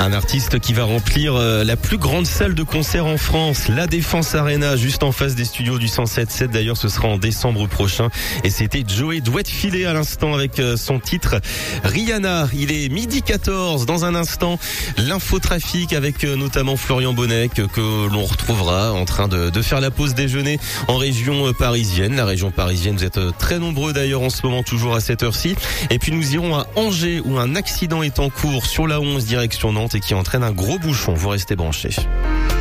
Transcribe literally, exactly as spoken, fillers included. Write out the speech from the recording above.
Un artiste qui va remplir euh, la plus grande salle de concert en France, la Défense Arena, juste en face des studios du cent sept sept. D'ailleurs, ce sera en décembre prochain. Et c'était Joey Douet-Filet à l'instant avec euh, son titre Rihanna. Il est midi quatorze. Dans un instant, l'infotrafic avec euh, notamment Florian Bonnet que, que l'on retrouvera en train de, de faire la pause déjeuner en région euh, parisienne. La région parisienne, vous êtes euh, très nombreux d'ailleurs en ce moment, toujours à cette heure-ci. Et puis nous irons à Angers où un accident est en cours sur la onze direction Nantes et qui entraîne un gros bouchon. Vous restez branchés.